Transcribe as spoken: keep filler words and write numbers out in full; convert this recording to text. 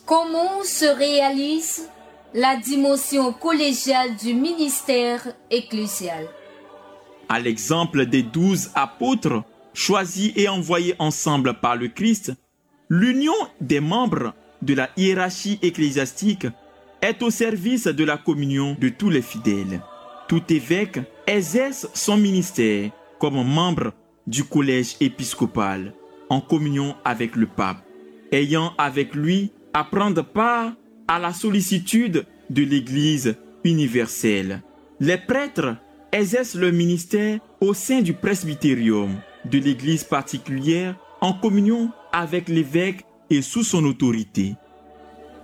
Comment se réalise la dimension collégiale du ministère ecclésial? À l'exemple des douze apôtres choisis et envoyés ensemble par le Christ, l'union des membres de la hiérarchie ecclésiastique est au service de la communion de tous les fidèles. Tout évêque exerce son ministère comme membre du collège épiscopal, en communion avec le pape, ayant avec lui à prendre part à la sollicitude de l'Église universelle. Les prêtres exercent leur ministère au sein du presbytérium de l'Église particulière, en communion avec l'évêque et sous son autorité.